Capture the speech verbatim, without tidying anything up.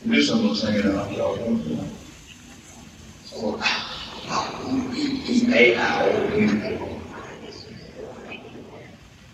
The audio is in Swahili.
This one was hanging out, y'all. So, A owl,